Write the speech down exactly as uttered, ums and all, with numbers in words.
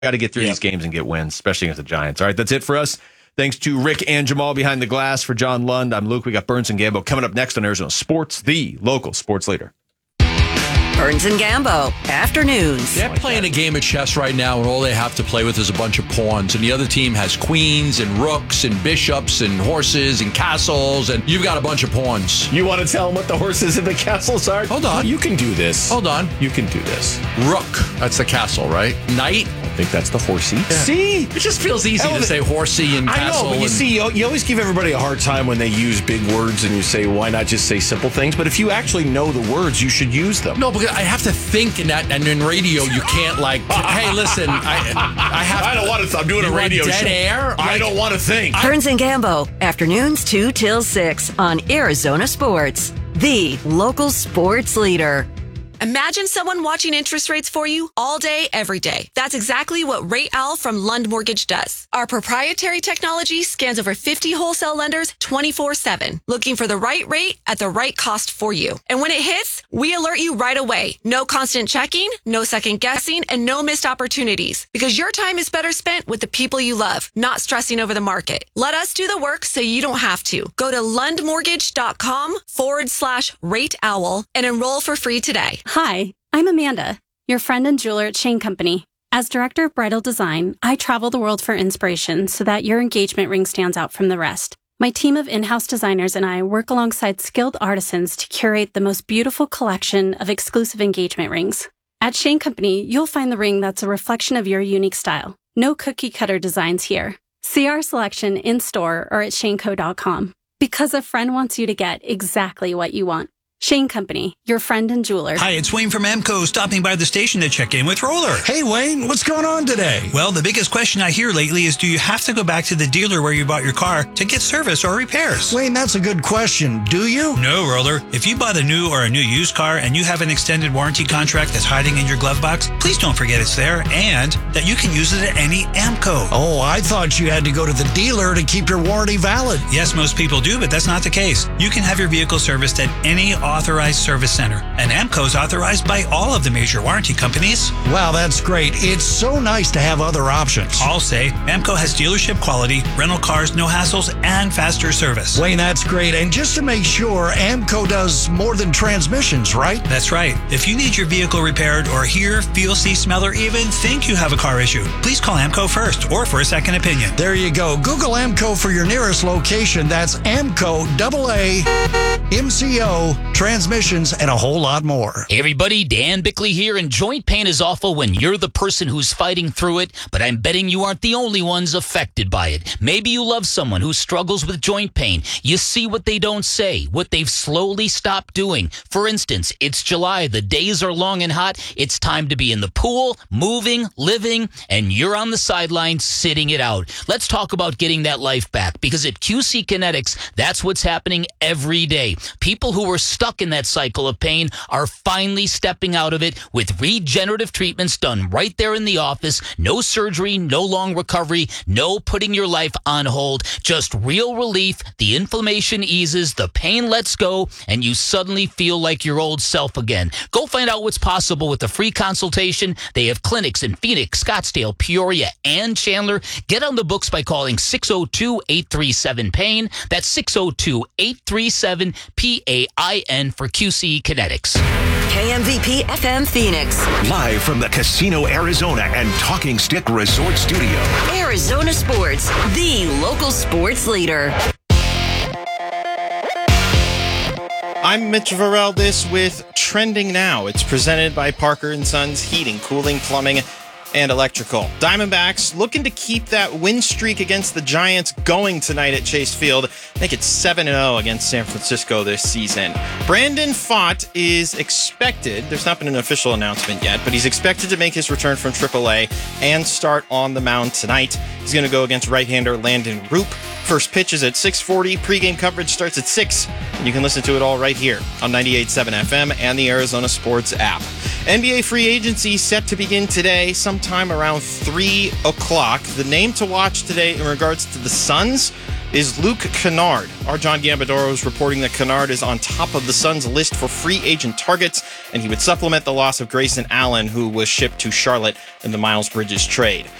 got to get through Yep. these games and get wins, especially against the Giants. All right, that's it for us. Thanks to Rick and Jamal behind the glass. For John Lund, I'm Luke. We got Burns and Gambo coming up next on Arizona Sports, the local sports leader. Burns and Gambo, afternoons. They're playing a game of chess right now, and all they have to play with is a bunch of pawns. And the other team has queens and rooks and bishops and horses and castles, and you've got a bunch of pawns. You want to tell them what the horses and the castles are? Hold on. You can do this. Hold on. You can do this. Rook, that's the castle, right? Knight. I think that's the horsey. See? It just feels easy Hell, to say horsey and I castle. know, but you and- see, you, you always give everybody a hard time when they use big words and you say, why not just say simple things? But if you actually know the words, you should use them. No, because I have to think in that, and in radio, you can't like, hey, listen, I, I have. I don't want to. I'm doing You a want radio dead show. air? I Like- don't want to think. Burns and Gambo, afternoons two till six on Arizona Sports, the local sports leader. Imagine someone watching interest rates for you all day, every day. That's exactly what Rate Owl from Lund Mortgage does. Our proprietary technology scans over fifty wholesale lenders twenty-four seven, looking for the right rate at the right cost for you. And when it hits, we alert you right away. No constant checking, no second guessing, and no missed opportunities. Because your time is better spent with the people you love, not stressing over the market. Let us do the work so you don't have to. Go to lundmortgage.com forward slash rate owl and enroll for free today. Hi, I'm Amanda, your friend and jeweler at Shane Company. As director of bridal design, I travel the world for inspiration so that your engagement ring stands out from the rest. My team of in-house designers and I work alongside skilled artisans to curate the most beautiful collection of exclusive engagement rings. At Shane Company, you'll find the ring that's a reflection of your unique style. No cookie-cutter designs here. See our selection in-store or at shane co dot com. Because a friend wants you to get exactly what you want. Shane Company, your friend and jeweler. Hi, it's Wayne from Amco, stopping by the station to check in with Roller. Hey, Wayne, what's going on today? Well, the biggest question I hear lately is, do you have to go back to the dealer where you bought your car to get service or repairs? Wayne, that's a good question. Do you? No, Roller. If you bought a new or a new used car and you have an extended warranty contract that's hiding in your glove box, please don't forget it's there and that you can use it at any Amco. Oh, I thought you had to go to the dealer to keep your warranty valid. Yes, most people do, but that's not the case. You can have your vehicle serviced at any authorized service center, and Amco is authorized by all of the major warranty companies. Wow, that's great. It's so nice to have other options. I'll say Amco has dealership quality, rental cars, no hassles, and faster service. Wayne, that's great. And just to make sure, Amco does more than transmissions, right? That's right. If you need your vehicle repaired or hear, feel, see, smell, or even think you have a car issue, please call Amco first or for a second opinion. There you go. Google Amco for your nearest location. That's Amco, double A, M C O, transmissions, and a whole lot more. Hey everybody, Dan Bickley here, and joint pain is awful when you're the person who's fighting through it, but I'm betting you aren't the only ones affected by it. Maybe you love someone who struggles with joint pain. You see what they don't say, what they've slowly stopped doing. For instance, it's July, the days are long and hot, it's time to be in the pool, moving, living, and you're on the sideline sitting it out. Let's talk about getting that life back, because at Q C Kinetics, that's what's happening every day. People who were stuck in that cycle of pain are finally stepping out of it with regenerative treatments done right there in the office. No surgery, no long recovery, no putting your life on hold, just real relief. The inflammation eases, the pain lets go, and you suddenly feel like your old self again. Go find out what's possible with a free consultation. They have clinics in Phoenix, Scottsdale, Peoria, and Chandler. Get on the books by calling six oh two, eight three seven, pain. That's six oh two, eight three seven, P A I N for Q C Kinetics. K M V P F M Phoenix, Live from the Casino Arizona and Talking Stick Resort Studio. Arizona Sports, the local sports leader. I'm Mitch Varel, with Trending Now. It's presented by Parker and Sons Heating, Cooling, Plumbing, and Electrical. Diamondbacks looking to keep that win streak against the Giants going tonight at Chase Field. Make it seven and oh against San Francisco this season. Brandon Pfaadt is expected, there's not been an official announcement yet, but he's expected to make his return from triple A and start on the mound tonight. He's going to go against right-hander Landon Roop. First pitch is at six forty. Pre-game coverage starts at six. And you can listen to it all right here on ninety-eight point seven F M and the Arizona Sports app. N B A free agency set to begin today sometime around three o'clock. The name to watch today in regards to the Suns, is Luke Kennard. Our John Gambadoro is reporting that Kennard is on top of the Suns' list for free agent targets, and he would supplement the loss of Grayson Allen, who was shipped to Charlotte in the Miles Bridges trade.